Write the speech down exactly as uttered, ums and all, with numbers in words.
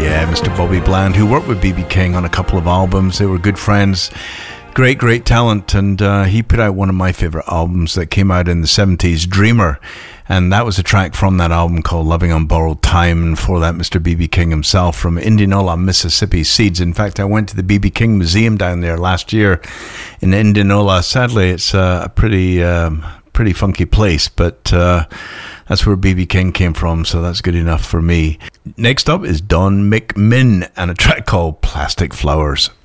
Yeah, Mister Bobby Bland, who worked with B B King on a couple of albums. They were good friends. Great, great talent, and uh, he put out one of my favourite albums that came out in the seventies, Dreamer, and that was a track from that album called Loving on Borrowed Time, and for that, Mister B B King himself from Indianola, Mississippi, Seeds. In fact, I went to the B B King Museum down there last year in Indianola. Sadly, it's uh, a pretty, um, pretty funky place, but uh, that's where B B King came from, so that's good enough for me. Next up is Don McMinn and a track called Plastic Flowers.